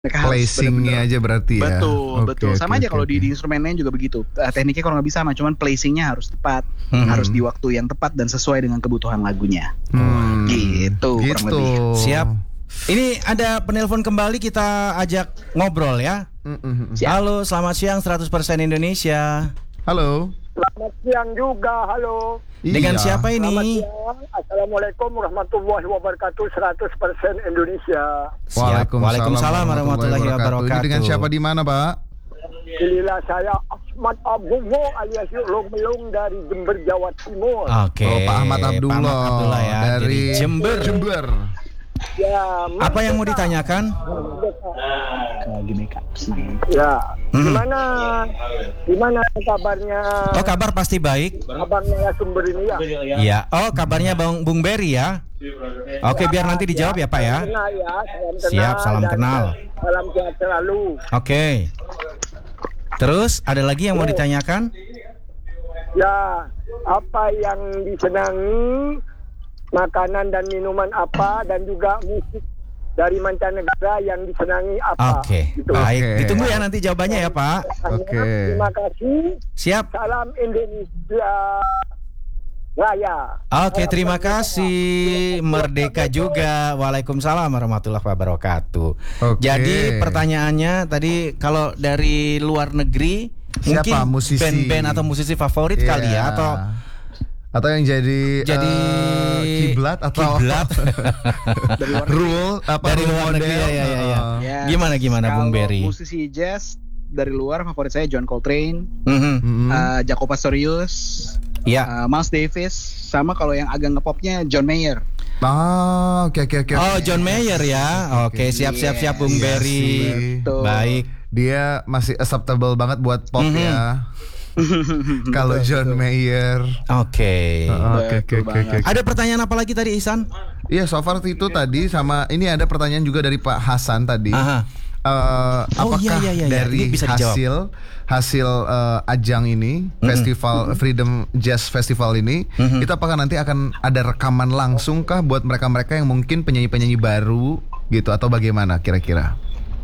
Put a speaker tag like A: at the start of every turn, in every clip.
A: Mereka harus
B: placingnya aja berarti ya.
A: Betul. Sama aja kalau di instrumen lain juga begitu. Tekniknya kalau nggak bisa sama, cuman placingnya harus tepat, harus di waktu yang tepat dan sesuai dengan kebutuhan lagunya. Gitu. Kurang lebih.
C: Siap. Ini ada penelpon kembali, kita ajak ngobrol ya. Halo, selamat siang 100% Indonesia.
B: Halo.
D: Selamat siang juga, halo.
C: Dengan siapa
D: Selamat
C: ini?
D: siang, Assalamualaikum warahmatullahi wabarakatuh, 100% Indonesia.
C: Waalaikumsalam warahmatullahi wabarakatuh.
B: Ini dengan siapa di mana, Pak?
D: Inilah saya Ahmad Abdullah alias Long Melong dari Jember, Jawa Timur.
C: Oke.
B: Pak Ahmad Abdullah,
C: Pak Ahmad Abdullah ya,
B: dari
C: Jember.
D: Ya,
C: Apa yang mau ditanyakan?
D: Ya, gimana kabarnya?
C: Oh, kabar pasti baik.
D: Kabarnya sumber ini ya.
C: Iya. Oh, kabarnya Bung Berry ya. Oke, biar nanti dijawab ya, Pak ya. Siap, salam kenal.
D: Salam sehat selalu.
C: Oke. Terus ada lagi yang mau ditanyakan?
D: Ya, apa yang disenangi, makanan dan minuman apa, dan juga musik dari mancanegara yang disenangi apa.
C: Oke,
D: gitu.
C: baik. Ditunggu ya nanti jawabannya ya, Pak.
B: Oke.
D: Terima kasih.
C: Siap.
D: Salam Indonesia Raya.
C: Oke, terima kasih. Merdeka juga. Waalaikumsalam warahmatullahi wabarakatuh.
B: Oke.
C: Jadi pertanyaannya tadi, kalau dari luar negeri
B: Siapa
C: mungkin
B: musisi?
C: band-band atau musisi favorit kali ya,
B: atau yang jadi kiblat atau
C: kiblat
B: rule apa
C: dari
B: rule
C: luar negeri
B: model?
C: ya. Gimana Bung Berry?
A: Kalau musisi jazz dari luar, favorit saya John Coltrane, Jaco Pastorius, Miles Davis, sama kalau yang agak ngepopnya John Mayer.
B: Oke.
C: Oh, John Mayer ya. Oke, siap Bung Berry. Baik.
B: Dia masih acceptable banget buat pop ya. Kalau John Mayer.
C: Oke.
B: Ada
C: Ada pertanyaan apa lagi tadi, Ihsan?
B: Iya, so far itu tadi, sama ini ada pertanyaan juga dari Pak Hasan tadi. Apakah dari
C: ini bisa dijawab.
B: hasil ajang ini, festival Freedom Jazz Festival ini, itu apakah nanti akan ada rekaman langsung kah buat mereka-mereka yang mungkin penyanyi-penyanyi baru gitu, atau bagaimana kira-kira?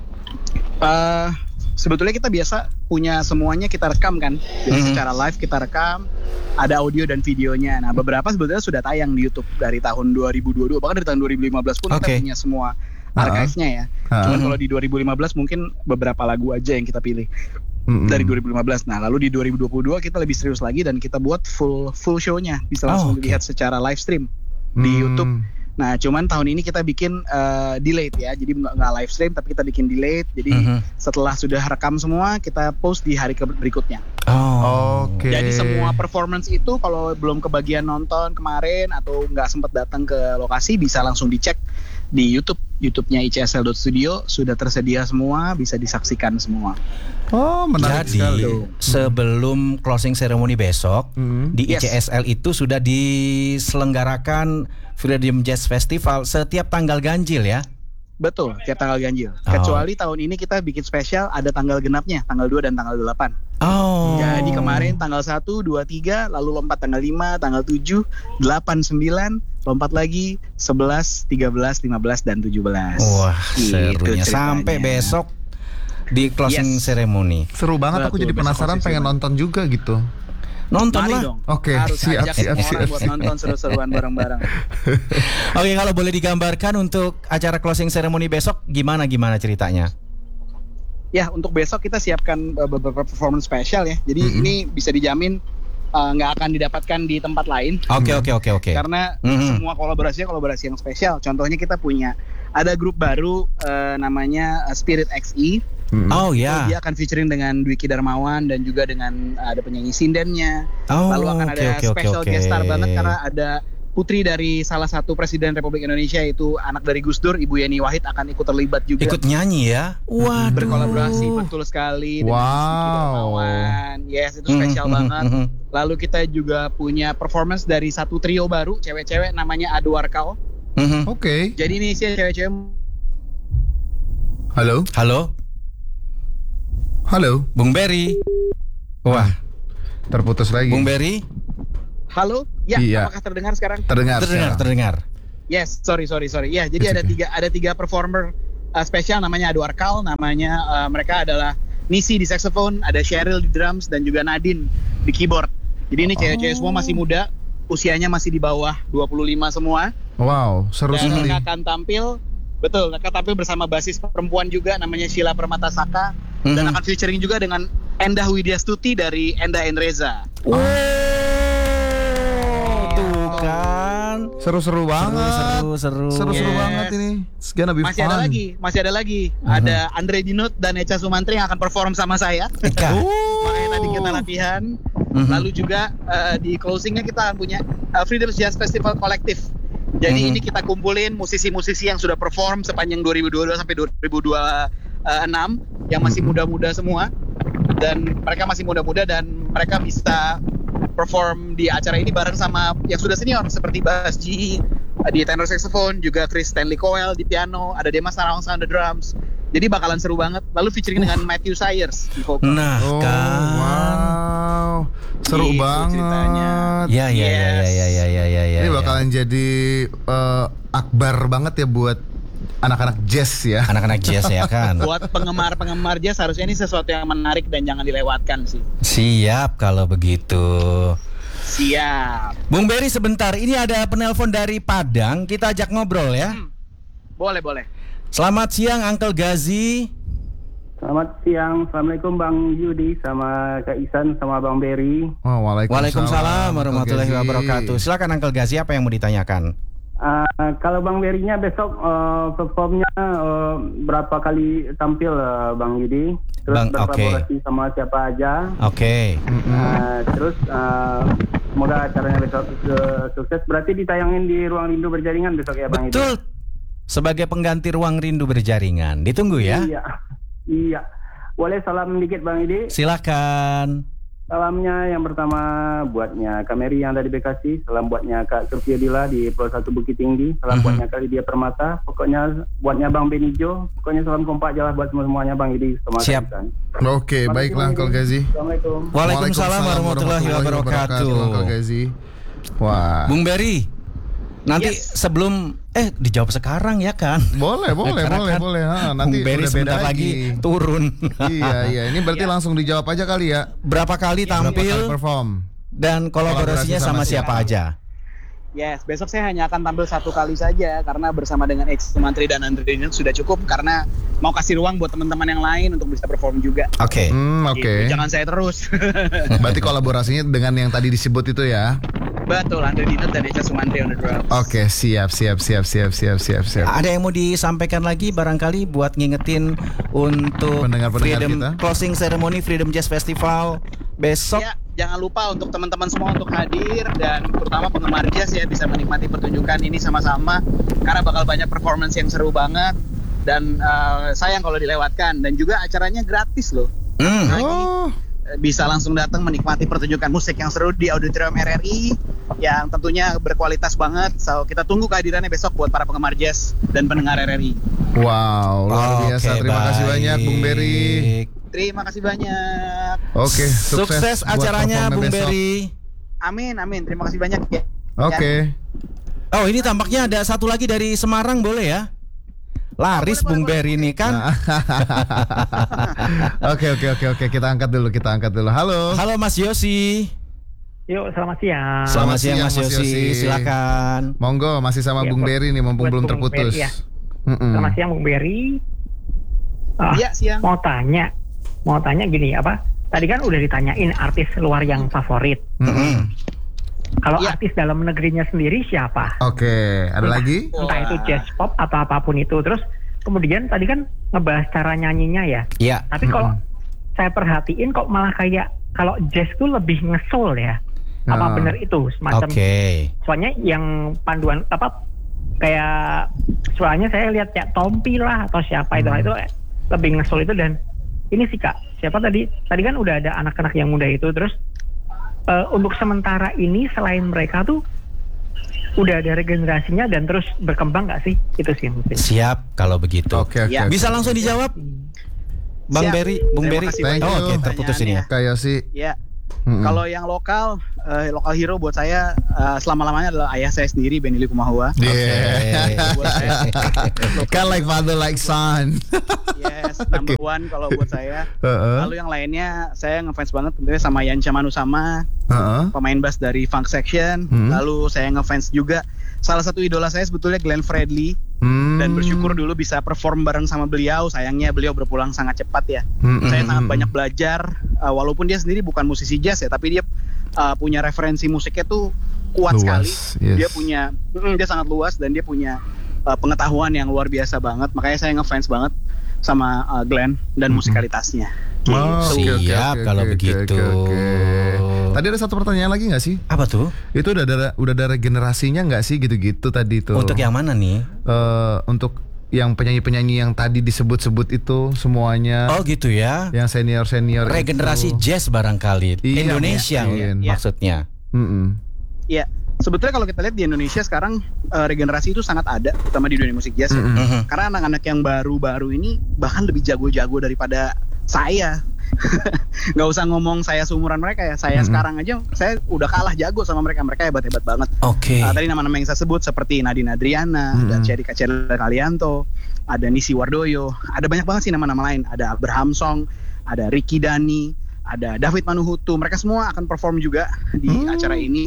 A: Sebetulnya kita biasa punya semuanya, kita rekam kan. Jadi secara live kita rekam, ada audio dan videonya. Nah, beberapa sebetulnya sudah tayang di YouTube dari tahun 2022, bahkan dari tahun 2015 pun kita punya semua archive-nya ya. Cuman kalau di 2015 mungkin beberapa lagu aja yang kita pilih dari 2015. Nah, lalu di 2022 kita lebih serius lagi dan kita buat full show-nya, bisa langsung dilihat secara live stream di YouTube. Nah, cuman tahun ini kita bikin delayed ya, jadi nggak live stream tapi kita bikin delayed. Jadi setelah sudah rekam semua, kita post di hari berikutnya.
B: Oke.
A: Jadi semua performance itu kalau belum kebagian nonton kemarin atau nggak sempat datang ke lokasi, bisa langsung dicek di YouTube-nya ICSL.studio, sudah tersedia semua, bisa disaksikan semua.
B: Oh, menarik sekali.
C: Sebelum closing ceremony besok di ICSL itu sudah diselenggarakan Freedom Jazz Festival setiap tanggal ganjil ya?
A: Betul, tiap tanggal ganjil. Kecuali tahun ini kita bikin spesial, ada tanggal genapnya, tanggal 2 dan tanggal 8. Jadi kemarin tanggal 1, 2, 3, lalu lompat tanggal 5, tanggal 7, 8, 9, lompat lagi 11, 13, 15, dan 17.
C: Wah, serunya sampai besok di closing ceremony.
B: Seru banget, aku jadi penasaran, pengen nonton juga gitu.
C: Nonton
A: Mari
C: lah.
A: dong.
B: Oke,
A: harus
B: siap.
A: Orang buat nonton seru-seruan bareng-bareng.
C: Oke, kalau boleh digambarkan untuk acara closing ceremony besok gimana ceritanya?
A: Ya, untuk besok kita siapkan beberapa performance spesial ya. Jadi ini bisa dijamin nggak akan didapatkan di tempat lain.
C: Oke.
A: Karena semua kolaborasi yang spesial. Contohnya kita punya ada grup baru namanya Spirit XE. Dia akan featuring dengan Dwiki Darmawan dan juga dengan ada penyanyi sindennya. Lalu akan ada special guest star banget karena ada putri dari salah satu presiden Republik Indonesia, itu anak dari Gus Dur, Ibu Yeni Wahid, akan ikut terlibat juga.
C: Ikut nyanyi ya? Waduh.
A: Berkolaborasi, betul sekali dengan Dwiki Darmawan. Yes, itu spesial banget. Lalu kita juga punya performance dari satu trio baru cewek-cewek namanya Adwarkal.
B: Oke.
A: Jadi ini sih cewek-cewek.
C: Halo, Bung Berry. Wah,
B: terputus lagi.
C: Bung Berry.
A: Halo, ya,
B: iya.
A: Apakah terdengar sekarang?
B: Terdengar.
A: Yes, sorry. Ya, jadi ada tiga performer spesial namanya Adu Arkal, namanya mereka adalah Nisi di saxophone, ada Cheryl di drums dan juga Nadine di keyboard. Jadi ini cewek-cewek semua masih muda, usianya masih di bawah 25 semua.
B: Wow, seru
A: Dan
B: sekali.
A: mereka akan tampil bersama basis perempuan juga namanya Sheila Permatasaka, dan akan featuring juga dengan Endah Widyastuti dari Endah and Reza.
C: Tuh kan.
B: Seru-seru banget.
C: Seru.
B: Seru-seru
A: Yes.
B: banget ini. It's gonna be
A: Masih
B: fun.
A: ada lagi. Ada Andre Dinut dan Echa Sumantri yang akan perform sama saya.
C: Eka.
A: Makanya tadi kita latihan. Lalu juga di closingnya kita akan punya Freedom Jazz Festival Collective. Jadi ini kita kumpulin musisi-musisi yang sudah perform sepanjang 2022 sampai 2026 yang masih muda-muda semua, dan mereka masih muda-muda dan mereka bisa perform di acara ini bareng sama yang sudah senior seperti Bas G di tenor saxophone, juga Chris Stanley Cowell di piano, ada Demas Sarawangsa on the drums. Jadi bakalan seru banget. Lalu featuring dengan Matthew Sayers di vokal.
C: Nah
B: Oh,
C: kan.
B: wow. Seru
A: Gitu
B: banget.
A: ceritanya.
C: Ya.
B: Ini bakalan jadi akbar banget ya buat anak-anak jazz ya.
C: anak-anak jazz ya kan.
A: Buat penggemar jazz harusnya ini sesuatu yang menarik dan jangan dilewatkan sih.
C: Siap kalau begitu.
A: Siap.
C: Bung Berry sebentar, ini ada penelpon dari Padang, kita ajak ngobrol ya.
A: Boleh.
C: Selamat siang Uncle Gazi.
E: Selamat siang, Assalamualaikum Bang Yudi sama Kak Isan sama Bang Berry.
B: Oh,
C: Waalaikumsalam warahmatullahi
B: Uncle Gazi.
C: wabarakatuh. Silakan Uncle Gazi, apa yang mau ditanyakan?
E: Kalau Bang Berry-nya besok performnya berapa kali tampil Bang Yudi? Terus
C: Bang,
E: berkolaborasi sama siapa aja?
C: Oke.
E: Terus semoga acaranya besok sukses. Berarti ditayangin di Ruang Rindu Berjaringan besok ya Bang Yudi?
C: Betul. Sebagai pengganti Ruang Rindu Berjaringan. Ditunggu ya.
E: Iya. Boleh salam dikit Bang Yudi?
C: Silakan.
E: Salamnya yang pertama buatnya Kak Mary yang ada di Bekasi, salam buatnya Kak Surfiadila di Pro 1 Bukit Tinggi, salam buatnya Kak Lydia Permata, pokoknya buatnya Bang Benijo, pokoknya salam kompak jalan buat semuanya Bang Yudi sama
C: Siap.
E: Kak Isan.
B: Oke, baiklah Uncle Gazi.
E: Assalamualaikum.
C: Waalaikumsalam warahmatullahi wabarakatuh.
B: Uncle Gazi. Wah.
C: Bung Berry, nanti
A: Yes.
C: sebelum dijawab sekarang ya kan?
B: Boleh.
C: Karena kan
B: Nanti
C: Bung Berry
B: udah beda
C: sebentar lagi turun.
B: Iya. Ini berarti langsung dijawab aja kali ya.
C: Berapa kali
B: Berapa kali
C: tampil
B: perform?
C: dan kolaborasinya
B: Kolaborasi sama
C: sama siapa
B: siapa?
C: aja?
A: Yes, besok saya hanya akan tampil satu kali saja karena bersama dengan Ex Sumantri dan Andre Dinut sudah cukup, karena mau kasih ruang buat teman-teman yang lain untuk bisa perform juga.
C: Oke.
B: Oke.
A: Gitu, jangan saya terus.
B: Berarti kolaborasinya dengan yang tadi disebut itu ya.
A: Betul, Andre Dinut dan Eca Sumantri on the drums.
B: Oke, siap.
C: Ada yang mau disampaikan lagi barangkali buat ngingetin untuk
B: Pendengar-pendengar
C: Freedom
B: kita?
C: Closing Ceremony Freedom Jazz Festival besok.
A: Ya, jangan lupa untuk teman-teman semua untuk hadir, dan terutama penggemar jazz ya bisa menikmati pertunjukan ini sama-sama karena bakal banyak performance yang seru banget, dan sayang kalau dilewatkan, dan juga acaranya gratis loh.
B: Oh.
A: Bisa langsung datang menikmati pertunjukan musik yang seru di Auditorium RRI yang tentunya berkualitas banget. So, kita tunggu kehadirannya besok buat para penggemar jazz dan pendengar RRI.
B: Wow, luar biasa.
C: Oke,
B: Terima kasih banyak Bung Berry.
C: baik.
A: Terima kasih banyak.
B: Oke,
C: Sukses
B: buat
C: acaranya
B: performnya
C: Bung
B: besok.
C: Berry.
A: Amin. Terima kasih banyak ya.
B: Oke.
C: Oh, ini tampaknya ada satu lagi dari Semarang, boleh ya? Laris
A: Boleh,
C: Bung Berry ini kan.
B: Oke. Kita angkat dulu. Halo.
C: Mas Yosi.
E: Yuk, selamat siang.
C: Selamat siang
B: siang,
C: Mas
B: Mas
C: Yosi.
B: Yosi.
C: Silakan.
B: Monggo, masih sama
E: Ya,
B: Bung
E: buat-
B: Berry nih, mumpung
E: buat
B: belum
E: Bung
B: terputus.
E: Berry, ya. Selamat siang Bung Berry.
A: Iya, siang.
E: Mau tanya gini, apa? Tadi kan udah ditanyain artis luar yang favorit. Kalau
A: Iya.
E: artis dalam negerinya sendiri siapa?
B: Oke, ada lagi?
E: Entah itu jazz pop atau apapun itu. Terus kemudian tadi kan ngebahas cara nyanyinya ya.
C: Iya.
E: Tapi kalau saya perhatiin kok malah kayak kalau jazz tuh lebih ngesoul ya. Apa
B: Nah.
E: bener itu semacam?
C: Oke.
E: Soalnya yang panduan apa kayak soalnya saya lihat kayak Tompi lah atau siapa itu lebih ngesoul itu. Dan ini sih Kak, siapa tadi kan udah ada anak-anak yang muda itu. Terus untuk sementara ini selain mereka tuh udah ada regenerasinya dan terus berkembang nggak sih? Itu sih mungkin.
C: Siap kalau begitu.
B: Oke.
A: Ya.
C: Bisa langsung dijawab? Bang
A: Siap.
C: Berry, Bung
A: Terima
C: Berry.
A: kasih
B: banyak
C: Oh, oke,
B: pertanyaannya.
C: terputus ini ya.
B: Kak Yosi.
A: Ya. Kalau yang lokal hero buat saya selama-lamanya adalah ayah saya sendiri, Benny Likumahua. Buat saya
B: Kan like father like son.
A: yes, number one kalau buat saya. Lalu yang lainnya saya ngefans banget tentunya sama Yancha Manusama, pemain bass dari Funk Section. Lalu saya ngefans juga salah satu idola saya sebetulnya Glenn Fredly. Dan bersyukur dulu bisa perform bareng sama beliau. Sayangnya beliau berpulang sangat cepat ya. Saya sangat banyak belajar, walaupun dia sendiri bukan musisi jazz ya, tapi dia punya referensi musiknya tuh kuat sekali. Yes. Dia sangat luas dan dia punya pengetahuan yang luar biasa banget. Makanya saya ngefans banget sama Glenn dan musikalitasnya.
C: Siap kalau begitu.
B: Tadi ada satu pertanyaan lagi nggak sih?
C: Apa tuh?
B: Itu udah ada generasinya nggak sih gitu-gitu tadi tuh?
C: Untuk yang mana nih?
B: Untuk yang penyanyi-penyanyi yang tadi disebut-sebut itu semuanya.
C: Oh gitu ya?
B: Yang senior-senior.
C: Regenerasi jazz barangkali.
B: Iya,
C: Indonesia maksudnya.
A: Iya. Sebetulnya kalau kita lihat di Indonesia sekarang regenerasi itu sangat ada, terutama di dunia musik jazz ya. Karena anak-anak yang baru-baru ini bahkan lebih jago-jago daripada saya. Nggak usah ngomong saya seumuran mereka ya. Saya sekarang aja saya udah kalah jago sama mereka. Mereka hebat-hebat banget. Tadi nama-nama yang saya sebut seperti Nadine Adriana, ada Cherika Kalianto, ada Nisi Wardoyo, ada banyak banget sih nama-nama lain. Ada Abraham Song, ada Ricky Dani, ada David Manuhutu. Mereka semua akan perform juga di acara ini.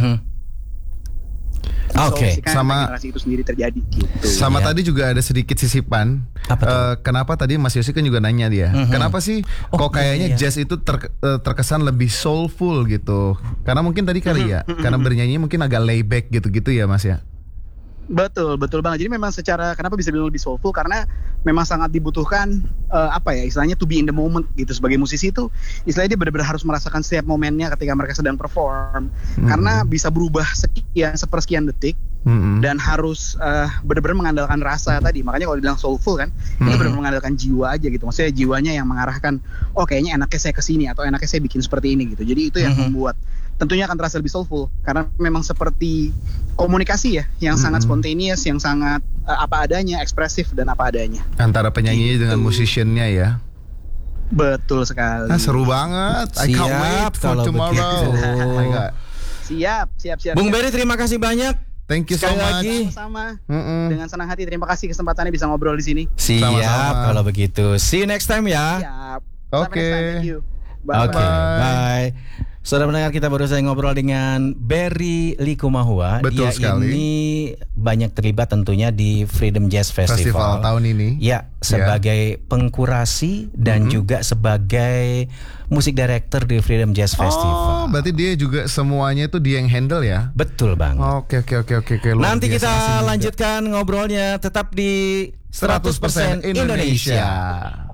B: Sama
A: generasi itu sendiri terjadi gitu.
B: Sama tadi juga ada sedikit sisipan. Kenapa tadi Mas Yosi kan juga nanya dia, kenapa sih kok kayaknya jazz itu terkesan lebih soulful gitu? Karena mungkin tadi kali ya, karena bernyanyi mungkin agak layback gitu-gitu ya Mas ya.
A: Betul banget. Jadi memang secara kenapa bisa bilang lebih soulful, karena memang sangat dibutuhkan istilahnya to be in the moment gitu. Sebagai musisi itu istilahnya dia benar-benar harus merasakan setiap momennya ketika mereka sedang perform. Karena bisa berubah sepersekian detik dan harus benar-benar mengandalkan rasa tadi. Makanya kalau dibilang soulful kan, itu benar-benar mengandalkan jiwa aja gitu. Maksudnya jiwanya yang mengarahkan, oh kayaknya enaknya saya kesini atau enaknya saya bikin seperti ini gitu. Jadi itu yang membuat tentunya akan terasa lebih soulful, karena memang seperti komunikasi ya, yang sangat spontaneous, yang sangat apa adanya, ekspresif dan apa adanya.
B: Antara penyanyi dengan musiciannya ya.
A: Betul sekali.
B: Seru banget. I can't wait for tomorrow. Oh my God.
A: Siap.
C: Bung Berry, terima kasih banyak.
B: Thank you so much.
A: Sama. Dengan senang hati, terima kasih kesempatannya bisa ngobrol di sini.
C: Siap. Sama-sama. Kalau begitu. See you next time ya.
A: Siap.
B: Oke.
A: Thank you. Bye.
C: Bye. Saudara mendengar, kita baru saja ngobrol dengan Berry Likumahua.
B: Betul
C: Dia
B: sekali.
C: Ini banyak terlibat tentunya di Freedom Jazz Festival
B: tahun ini.
C: Ya, sebagai pengkurasi dan juga sebagai musik director di Freedom Jazz Festival.
B: Oh, berarti dia juga semuanya itu dia yang handle ya?
C: Betul banget.
B: Oke.
C: Nanti kita lanjutkan ngobrolnya tetap di 100% Indonesia.